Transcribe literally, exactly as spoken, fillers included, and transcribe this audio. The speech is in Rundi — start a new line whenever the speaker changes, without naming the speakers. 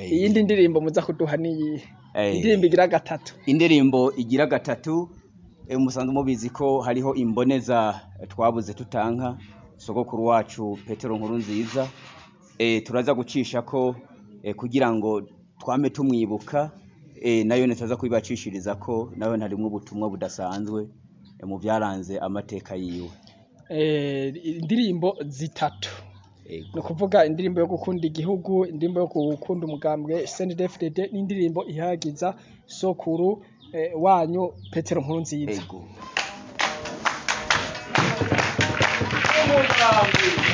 iyindi ndirimbo muza kuduha niyi indirimbo igira gatatu
indirimbo igira gatatu musanzwe mubizi ko hariho imboneza twabuze tutanka sogokuru wacu Petero Nkurunziza turaza gucisha ko kugira ngo twame tumwibuka nayo netaza kwibacishiriza ko nawe ntarimwe ubutumwa budasanzwe mu byaranze amateka yiwe
indirimbo zitatu no kuvuga indirimbo yo gukunda igihugu, indirimbo yo gukunda umugambwe C N D D F D D n'indirimbo ihagiza sokuru wanyu Petero Nkurunziza.